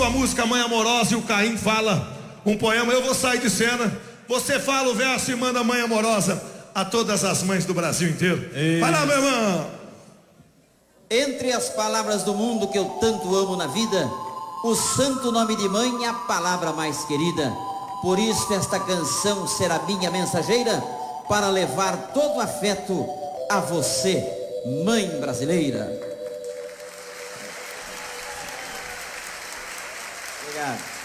A música Mãe Amorosa e o Caim fala um poema. Eu vou sair de cena, você fala o verso e manda Mãe Amorosa a todas as mães do Brasil inteiro. Vai lá, meu irmão. Entre as palavras do mundo que eu tanto amo na vida, o santo nome de mãe é a palavra mais querida. Por isso esta canção será minha mensageira para levar todo o afeto a você, mãe brasileira. Obrigado.